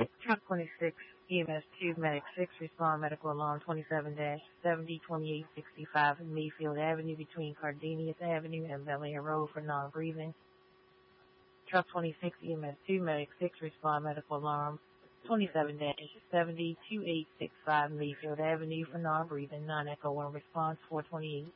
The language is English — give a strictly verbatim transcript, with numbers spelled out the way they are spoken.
Truck twenty-six, E M S two, Medic six, respond medical alarm twenty-seven seventy, twenty-eight sixty-five in Mayfield Avenue between Cardenius Avenue and Bel Air Road for non-breathing. Truck twenty-six, E M S two, Medic six, respond medical alarm twenty-seven seventy, twenty-eight sixty-five Mayfield Avenue for non-breathing, non-echo one response four twenty-eight.